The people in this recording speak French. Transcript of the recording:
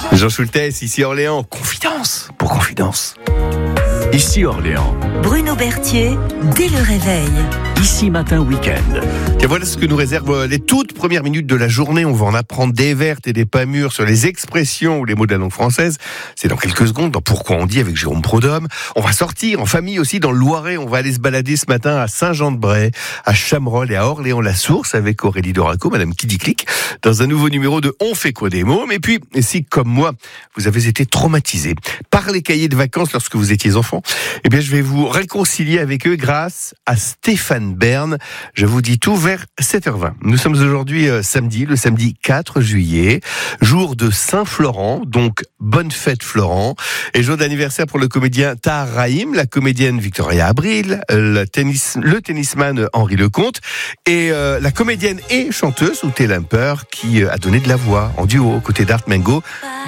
Jean Schultes, ici Orléans, confidence pour confidence. Ici Orléans. Bruno Berthier, dès le réveil. Ici Matin Week-end. Et voilà ce que nous réservent les toutes premières minutes de la journée. On va en apprendre des vertes et des pas mûres sur les expressions ou les mots de la langue française. C'est dans quelques secondes dans Pourquoi on dit avec Jérôme Prodhomme. On va sortir en famille aussi dans le Loiret. On va aller se balader ce matin à Saint-Jean-de-Bray, à Chamerolles et à Orléans-la-Source avec Aurélie Doraco, Madame Kidiclic, dans un nouveau numéro de On fait quoi des mômes. Et puis, si comme moi, vous avez été traumatisé par les cahiers de vacances lorsque vous étiez enfant, eh bien, je vais vous réconcilier avec eux grâce à Stéphane Bern. Je vous dis tout vers 7h20. Nous sommes aujourd'hui samedi, le samedi 4 juillet, jour de Saint-Florent, donc bonne fête Florent, et jour d'anniversaire pour le comédien Tahar Rahim, la comédienne Victoria Abril, le tennisman Henri Lecomte, et la comédienne et chanteuse Ute Lemper qui a donné de la voix en duo aux côtés d'Art Mengo